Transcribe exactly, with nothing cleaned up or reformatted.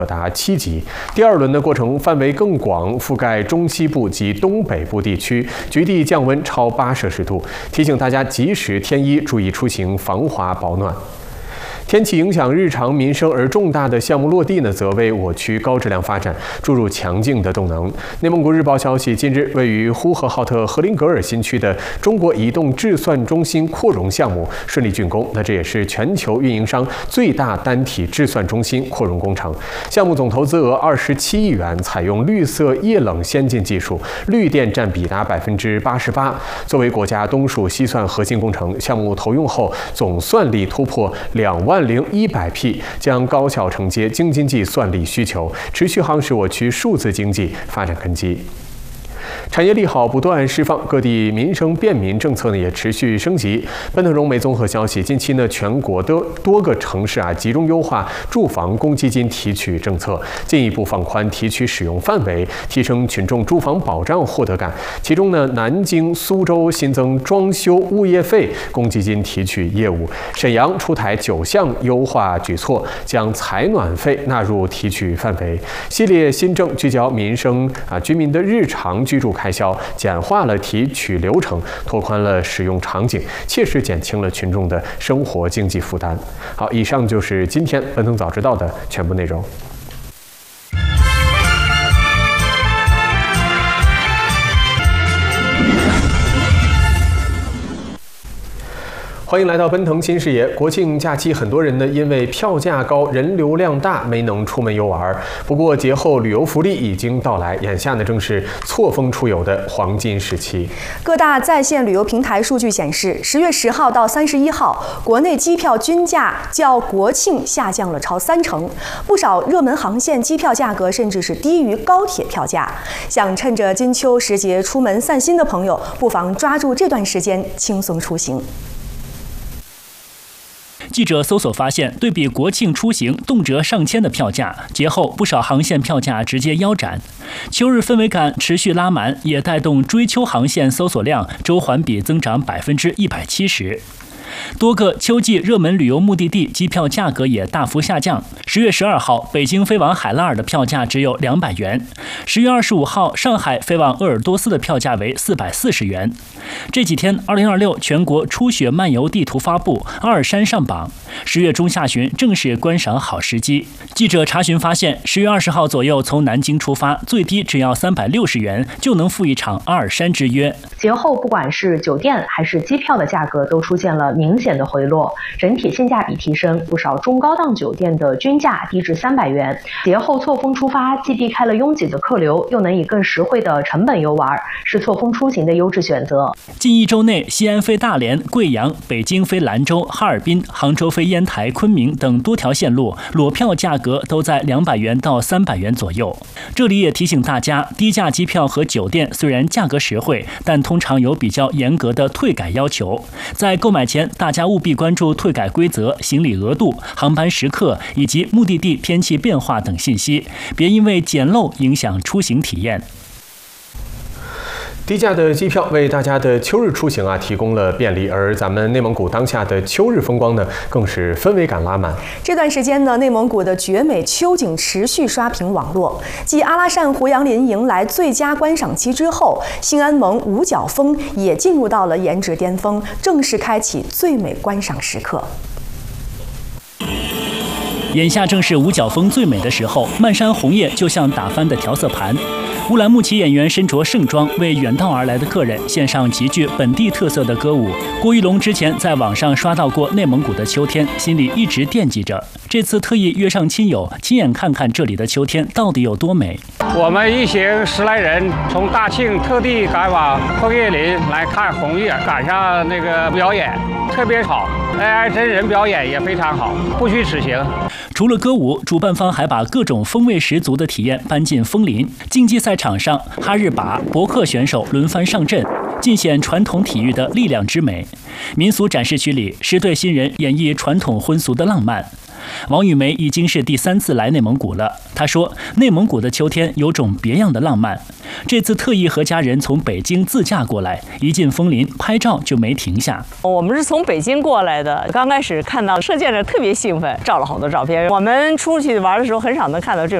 达七级。第二轮的过程范围更广，覆盖中西部及东北部地区，局地降温超八摄氏度。提醒大家及时添衣，注意出行防滑保暖。天气影响日常民生而重大的项目落地呢，则为我区高质量发展注入强劲的动能。内蒙古日报消息，近日位于呼和浩特和林格尔新区的中国移动智算中心扩容项目顺利竣工。那这也是全球运营商最大单体智算中心扩容工程。项目总投资额二十七亿元，采用绿色液冷先进技术，绿电占比达百分之八十八。作为国家东数西算核心工程，项目投用后总算力突破两万零一百匹，将高效承接京津冀算力需求，持续夯实我区数字经济发展根基。产业利好不断释放，各地民生便民政策呢也持续升级。奔腾融媒综合消息，近期呢全国的多个城市啊集中优化住房公积金提取政策，进一步放宽提取使用范围，提升群众住房保障获得感。其中呢，南京、苏州新增装修物业费公积金提取业务，沈阳出台九项优化举措，将采暖费纳入提取范围。系列新政聚焦民生啊居民的日常居住开销，简化了提取流程，拓宽了使用场景，切实减轻了群众的生活经济负担。好，以上就是今天奔腾早知道的全部内容。欢迎来到奔腾新视野。国庆假期，很多人呢因为票价高、人流量大，没能出门游玩。不过节后旅游福利已经到来，眼下呢正是错峰出游的黄金时期。 各大在线旅游平台数据显示，十月十号到三十一号，国内机票均价较国庆下降了超三成，不少热门航线机票价格甚至是低于高铁票价。想趁着金秋时节出门散心的朋友，不妨抓住这段时间轻松出行。 记者搜索发现，对比国庆出行动辄上千的票价，节后不少航线票价直接腰斩。秋日氛围感持续拉满，也带动追秋航线搜索量周环比增长百分之一百七十。多个秋季热门旅游目的地机票价格也大幅下降。十月十二号，北京飞往海拉尔的票价只有两百元；十月二十五号，上海飞往鄂尔多斯的票价为四百四十元。这几天，二零二六全国初雪漫游地图发布，阿尔山上榜。十月中下旬正是观赏好时机。记者查询发现，十月二十号左右从南京出发，最低只要三百六十元就能赴一场阿尔山之约。 节后不管是酒店还是机票的价格都出现了明显的回落，整体性价比提升，不少中高档酒店的均价低至三百元。节后错峰出发，既避开了拥挤的客流，又能以更实惠的成本游玩，是错峰出行的优质选择。 近一周内，西安飞大连、贵阳、北京飞兰州、哈尔滨、杭州飞烟台、昆明等多条线路裸票价格都在两百元到三百元左右。这里也提醒大家，低价机票和酒店虽然价格实惠，但通常有比较严格的退改要求。在购买前，大家务必关注退改规则、行李额度、航班时刻以及目的地天气变化等信息，别因为捡漏影响出行体验。 低价的机票为大家的秋日出行啊提供了便利，而咱们内蒙古当下的秋日风光呢，更是氛围感拉满。 这段时间呢，内蒙古的绝美秋景持续刷屏网络。继阿拉善胡杨林迎来最佳观赏期之后，兴安盟五角峰也进入到了颜值巅峰，正式开启最美观赏时刻。 眼下正是五角峰最美的时候，漫山红叶就像打翻的调色盘。乌兰牧骑演员身着盛装，为远道而来的客人献上极具本地特色的歌舞。郭玉龙之前在网上刷到过内蒙古的秋天，心里一直惦记着。这次特意约上亲友，亲眼看看这里的秋天到底有多美。 我们一行十来人从大庆特地赶往枫叶林来看红叶，赶上那个表演特别好，A I 真人表演也非常好，不虚此行。 除了歌舞，主办方还把各种风味十足的体验搬进枫林。竞技赛场上，哈日拔、博克选手轮番上阵，尽显传统体育的力量之美。民俗展示区里，十对新人演绎传统婚俗的浪漫。王雨梅已经是第三次来内蒙古了。她说，内蒙古的秋天有种别样的浪漫。 这次特意和家人从北京自驾过来，一进枫林拍照就没停下。 我们是从北京过来的，刚开始看到射箭的特别兴奋，照了好多照片。我们出去玩的时候很少能看到这种